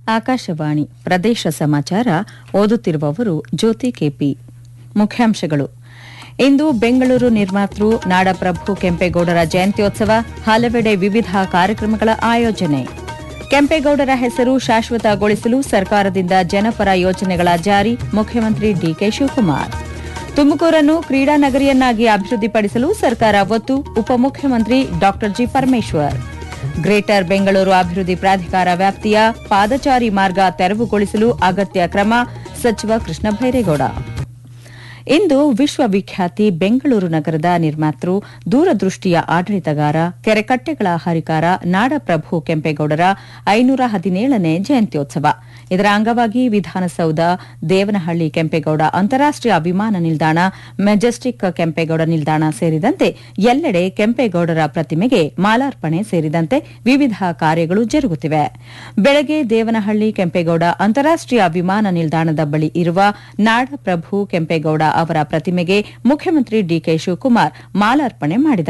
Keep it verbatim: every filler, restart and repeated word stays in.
ಆಕಾಶವಾಣಿ ಪ್ರದೇಶ ಸಮಾಚಾರ ಓದುತ್ತಿರುವವರು ಜ್ಯೋತಿ ಕೆಪಿ. ಮುಖ್ಯಾಂಶಗಳು. ಇಂದು ಬೆಂಗಳೂರು ನಿರ್ಮಾತೃ ನಾಡಪ್ರಭು ಕೆಂಪೇಗೌಡರ ಜಯಂತ್ಯೋತ್ಸವ, ಹಲವೆಡೆ ವಿವಿಧ ಕಾರ್ಯಕ್ರಮಗಳ ಆಯೋಜನೆ. ಕೆಂಪೇಗೌಡರ ಹೆಸರು ಶಾಶ್ವತಗೊಳಿಸಲು ಸರ್ಕಾರದಿಂದ ಜನಪರ ಯೋಜನೆಗಳ ಜಾರಿ, ಮುಖ್ಯಮಂತ್ರಿ ಡಿಕೆ ಶಿವಕುಮಾರ್. ತುಮಕೂರನ್ನು ಕ್ರೀಡಾ ನಗರಿಯನ್ನಾಗಿ ಅಭಿವೃದ್ಧಿಪಡಿಸಲು ಸರ್ಕಾರ ಒತ್ತು, ಉಪಮುಖ್ಯಮಂತ್ರಿ ಡಾ ಜಿ ಪರಮೇಶ್ವರ್. ಗ್ರೇಟರ್ ಬೆಂಗಳೂರು ಅಭಿವೃದ್ಧಿ ಪ್ರಾಧಿಕಾರ ವ್ಯಾಪ್ತಿಯ ಪಾದಚಾರಿ ಮಾರ್ಗ ತೆರವುಗೊಳಿಸಲು ಅಗತ್ಯ ಕ್ರಮ, ಸಚಿವ ಕೃಷ್ಣ ಬೈರೇಗೌಡ. ಇಂದು ವಿಶ್ವವಿಖ್ಯಾತಿ ಬೆಂಗಳೂರು ನಗರದ ನಿರ್ಮಾತೃ, ದೂರದೃಷ್ಟಿಯ ಆಡಳಿತಗಾರ, ಕೆರೆಕಟ್ಟೆಗಳ ಹರಿಕಾರ ನಾಡಪ್ರಭು ಕೆಂಪೇಗೌಡರ ಐನೂರ ಹದಿನೇಳನೇ ಜಯಂತ್ಯೋತ್ಸವ. ಇದರ ಅಂಗವಾಗಿ ವಿಧಾನಸೌಧ, ದೇವನಹಳ್ಳಿ ಕೆಂಪೇಗೌಡ ಅಂತಾರಾಷ್ಟೀಯ ವಿಮಾನ ನಿಲ್ದಾಣ, ಮೆಜೆಸ್ಟಿಕ್ ಕೆಂಪೇಗೌಡ ನಿಲ್ದಾಣ ಸೇರಿದಂತೆ ಎಲ್ಲೆಡೆ ಕೆಂಪೇಗೌಡರ ಪ್ರತಿಮೆಗೆ ಮಾಲಾರ್ಪಣೆ ಸೇರಿದಂತೆ ವಿವಿಧ ಕಾರ್ಯಗಳು ಜರುಗುತ್ತಿವೆ. ಬೆಳಗ್ಗೆ ದೇವನಹಳ್ಳಿ ಕೆಂಪೇಗೌಡ ಅಂತಾರಾಷ್ಟೀಯ ವಿಮಾನ ನಿಲ್ದಾಣದ ಬಳಿ ಇರುವ ನಾಡಪ್ರಭು ಕೆಂಪೇಗೌಡ ಅವರ ಪ್ರತಿಮೆಗೆ ಮುಖ್ಯಮಂತ್ರಿ ಡಿಕೆ ಶಿವಕುಮಾರ್ ಮಾಲಾರ್ಪಣೆ ಮಾಡಿದರು.